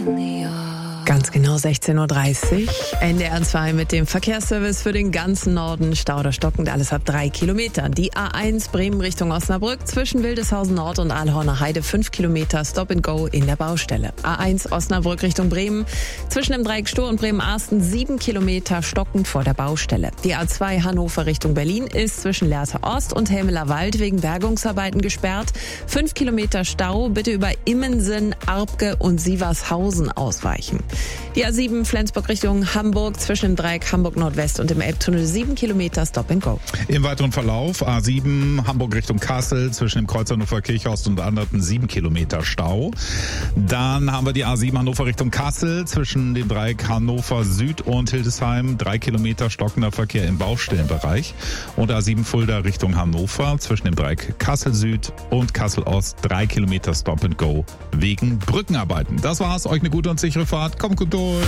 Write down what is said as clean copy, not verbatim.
Ganz genau 16.30 Uhr. NDR 2 mit dem Verkehrsservice für den ganzen Norden. Stau oder stockend, alles ab 3 Kilometern. Die A1 Bremen Richtung Osnabrück zwischen Wildeshausen Nord und Aalhorner Heide 5 Kilometer Stop and Go in der Baustelle. A1 Osnabrück Richtung Bremen zwischen dem Dreieck Stohr und Bremen-Arsten 7 Kilometer stockend vor der Baustelle. Die A2 Hannover Richtung Berlin ist zwischen Lehrte Ost und Helmeler Wald wegen Bergungsarbeiten gesperrt. 5 Kilometer Stau, bitte über Immensen, Arbke und Sievershausen ausweichen. Die A7 Flensburg Richtung Hamburg zwischen dem Dreieck Hamburg Nordwest und dem Elbtunnel 7 Kilometer Stop and Go. Im weiteren Verlauf A7 Hamburg Richtung Kassel zwischen dem Kreuz Hannover Kirchhorst und Anderten 7 Kilometer Stau. Dann haben wir die A7 Hannover Richtung Kassel zwischen dem Dreieck Hannover Süd und Hildesheim 3 Kilometer stockender Verkehr im Baustellenbereich. Und A7 Fulda Richtung Hannover zwischen dem Dreieck Kassel Süd und Kassel Ost 3 Kilometer Stop and Go wegen Brückenarbeiten. Das war's. Euch eine gute und sichere Fahrt. Kommt gut durch.